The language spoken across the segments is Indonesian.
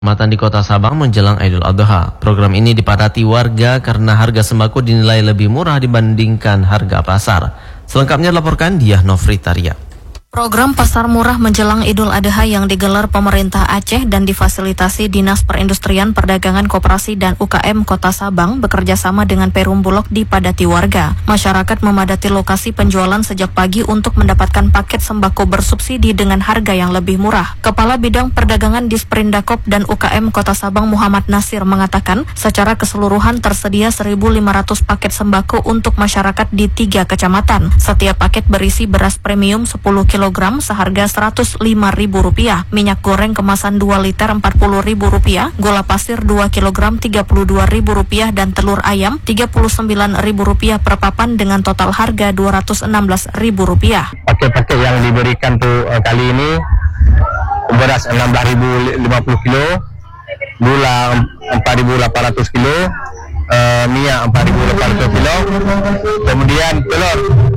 Kecamatan di Kota Sabang menjelang Idul Adha. Program ini dipadati warga karena harga sembako dinilai lebih murah dibandingkan harga pasar. Selengkapnya dilaporkan Diah Nofritaria. Program Pasar Murah menjelang Idul Adha yang digelar pemerintah Aceh dan difasilitasi Dinas Perindustrian Perdagangan Koperasi dan UKM Kota Sabang bekerja sama dengan Perum Bulog dipadati warga. Masyarakat memadati lokasi penjualan sejak pagi untuk mendapatkan paket sembako bersubsidi dengan harga yang lebih murah. Kepala Bidang Perdagangan Disperindakop dan UKM Kota Sabang Muhammad Nasir mengatakan secara keseluruhan tersedia 1.500 paket sembako untuk masyarakat di 3 kecamatan. Setiap paket berisi beras premium 10 kg seharga Rp105.000, minyak goreng kemasan 2 liter Rp40.000, gula pasir 2 kg Rp32.000 dan telur ayam Rp39.000 per papan dengan total harga Rp216.000. Paket-paket yang diberikan tuh kali ini beras 16.050 kilo, gula 4.800 kilo, minyak 4.800 kilo, kemudian telur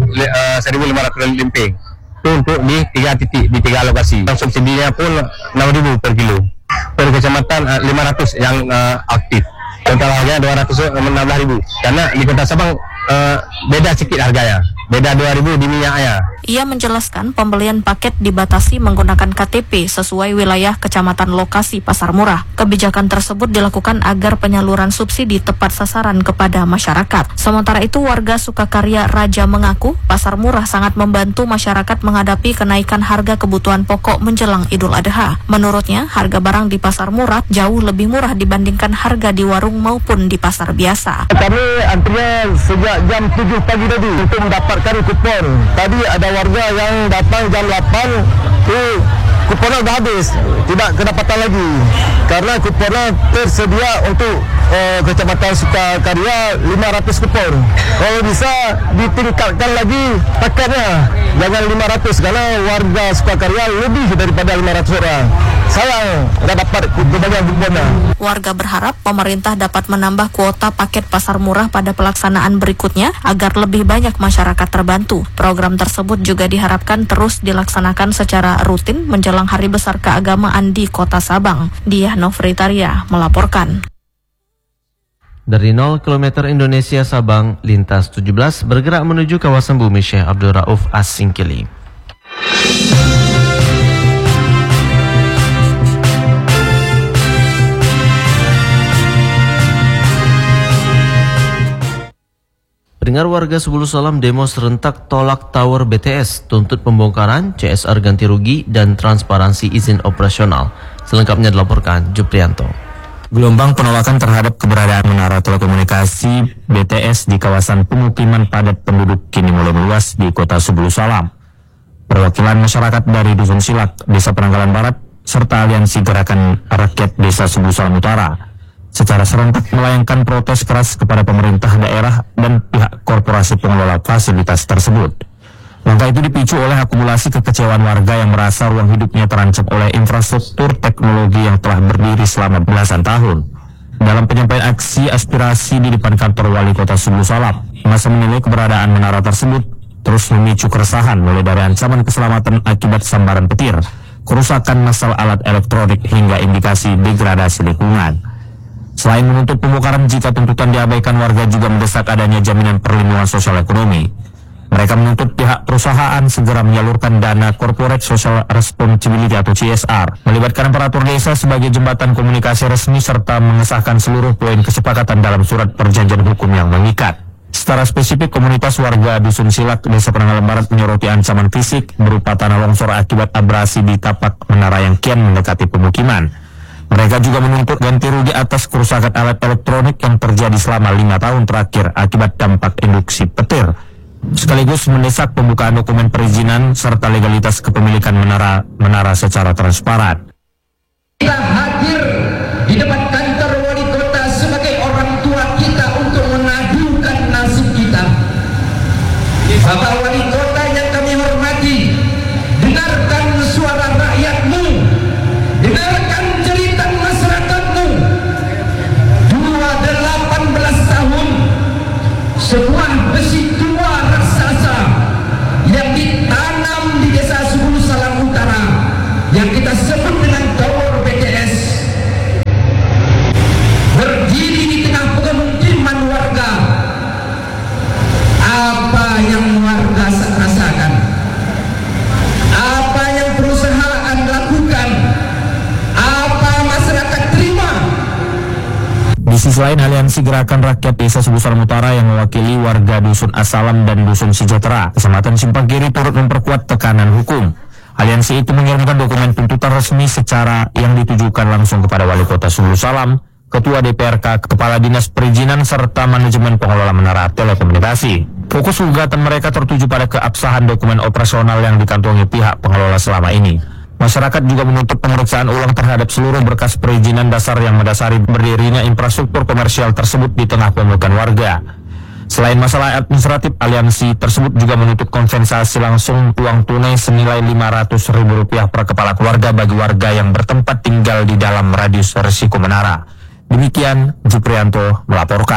1.500 limping. Itu untuk di 3 titik, di 3 lokasi. Subsidinya pun 6.000 per kilo. Per kecamatan 500 yang aktif. Total harganya 216.000. Karena di Kota Sabang beda sedikit harganya. Beda 2.000 di minyaknya. Ia menjelaskan pembelian paket dibatasi menggunakan KTP sesuai wilayah kecamatan lokasi pasar murah. Kebijakan tersebut dilakukan agar penyaluran subsidi tepat sasaran kepada masyarakat. Sementara itu warga Sukakarya Raja mengaku pasar murah sangat membantu masyarakat menghadapi kenaikan harga kebutuhan pokok menjelang Idul Adha. Menurutnya harga barang di pasar murah jauh lebih murah dibandingkan harga di warung maupun di pasar biasa. Kami antrian sejak jam 7 pagi tadi untuk mendapatkan kupon. Tadi ada warga yang datang jam 8, kuponnya sudah habis, tidak kedapatan lagi. Karena kuponnya tersedia untuk Kecamatan Sukakarya 500 kupon. Kalau bisa ditingkatkan lagi paketnya, jangan 500 karena warga Sukakarya lebih daripada 500 orang. Sayang tidak dapat kebanyakan kuponnya. Warga berharap pemerintah dapat menambah kuota paket pasar murah pada pelaksanaan berikutnya agar lebih banyak masyarakat terbantu. Program tersebut juga diharapkan terus dilaksanakan secara rutin menjelang Hari Besar Keagamaan di Kota Sabang. Diah Nofritaria melaporkan. Dari 0 km Indonesia Sabang, lintas 17 bergerak menuju kawasan Bumi Syekh Abdul Rauf As-Singkili. Pendengar, warga Sebulu Salam demo serentak tolak tower BTS, tuntut pembongkaran, CSR ganti rugi, dan transparansi izin operasional. Selengkapnya dilaporkan Juprianto. Gelombang penolakan terhadap keberadaan menara telekomunikasi BTS di kawasan pemukiman padat penduduk kini mulai meluas di Kota Sebulu Salam. Perwakilan masyarakat dari Dusun Silak, Desa Penanggalan Barat, serta Aliansi Gerakan Rakyat Desa Sebulu Salam Utara secara serentak melayangkan protes keras kepada pemerintah daerah dan pihak korporasi pengelola fasilitas tersebut. Langkah itu dipicu oleh akumulasi kekecewaan warga yang merasa ruang hidupnya terancam oleh infrastruktur teknologi yang telah berdiri selama belasan tahun. Dalam penyampaian aksi aspirasi di depan kantor Wali Kota Sebulu Salam, masa menilai keberadaan menara tersebut terus memicu keresahan mulai dari ancaman keselamatan akibat sambaran petir, kerusakan massal alat elektronik hingga indikasi degradasi lingkungan. Selain menuntut pembongkaran jika tuntutan diabaikan, warga juga mendesak adanya jaminan perlindungan sosial ekonomi. Mereka menuntut pihak perusahaan segera menyalurkan dana Corporate Social Responsibility atau CSR, melibatkan aparatur desa sebagai jembatan komunikasi resmi, serta mengesahkan seluruh poin kesepakatan dalam surat perjanjian hukum yang mengikat. Secara spesifik, komunitas warga Dusun Silak, Desa Penanggalan Barat menyoroti ancaman fisik berupa tanah longsor akibat abrasi di tapak menara yang kian mendekati pemukiman. Mereka juga menuntut ganti rugi atas kerusakan alat elektronik yang terjadi selama 5 tahun terakhir akibat dampak induksi petir. Sekaligus mendesak pembukaan dokumen perizinan serta legalitas kepemilikan menara secara transparan. Kita hadir di depan kantor wali kota sebagai orang tua kita untuk mengadukan nasib kita. Bapak wali kota yang kami hormati, dengarkan suara rakyatmu, dengarkan cerita masyarakatmu. 18 tahun sebuah besi tua raksasa yang ditanam di Desa Sebulu Salam Utara yang kita sebut dengan tower BTS Di sisi lain, Aliansi Gerakan Rakyat Desa Subuh Salam Utara yang mewakili warga Dusun Asalam dan Dusun Sejahtera, Kecamatan Simpang Kiri turut memperkuat tekanan hukum. Aliansi itu mengirimkan dokumen tuntutan resmi secara yang ditujukan langsung kepada Wali Kota Subuh Salam, Ketua DPRK, Kepala Dinas Perizinan, serta Manajemen Pengelola Menara Telekomunikasi. Fokus gugatan mereka tertuju pada keabsahan dokumen operasional yang dikantongi pihak pengelola selama ini. Masyarakat juga menuntut pemeriksaan ulang terhadap seluruh berkas perizinan dasar yang mendasari berdirinya infrastruktur komersial tersebut di tengah pemukiman warga. Selain masalah administratif, aliansi tersebut juga menuntut kompensasi langsung uang tunai senilai Rp500.000 per kepala keluarga bagi warga yang bertempat tinggal di dalam radius risiko menara. Demikian, Juprianto melaporkan.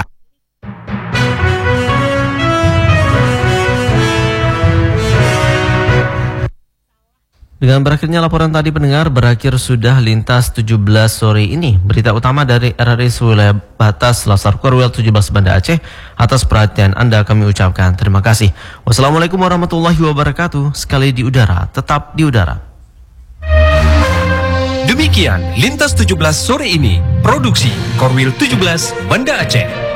Dengan berakhirnya laporan tadi pendengar, berakhir sudah Lintas 17 sore ini. Berita utama dari RRI Wilayah Batas Lasar Korwil 17 Banda Aceh. Atas perhatian Anda kami ucapkan terima kasih. Wassalamualaikum warahmatullahi wabarakatuh. Sekali di udara, tetap di udara. Demikian Lintas 17 sore ini. Produksi Korwil 17 Banda Aceh.